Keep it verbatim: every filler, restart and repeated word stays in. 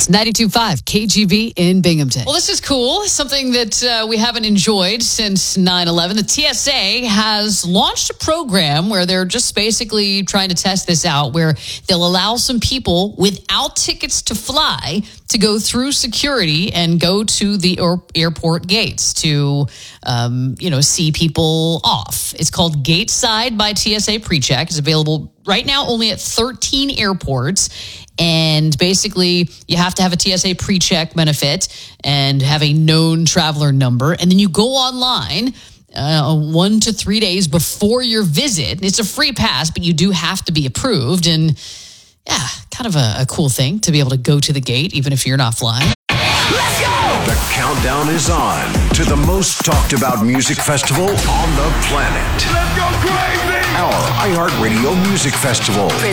It's ninety-two point five K G B in Binghamton. Well, this is cool. Something that uh, we haven't enjoyed since nine eleven. The T S A has launched a program where they're just basically trying to test this out, where they'll allow some people without tickets to fly to go through security and go to the airport gates to, um, you know, see people off. It's called Gateside by T S A PreCheck. It's available right now only at thirteen airports. And basically, you have to have a T S A PreCheck benefit and have a known traveler number. And then you go online uh, one to three days before your visit. It's a free pass, but you do have to be approved. And yeah, kind of a, a cool thing to be able to go to the gate, even if you're not flying. Let's go! The countdown is on to the most talked about music festival on the planet. Let's go crazy! Our iHeartRadio Music Festival.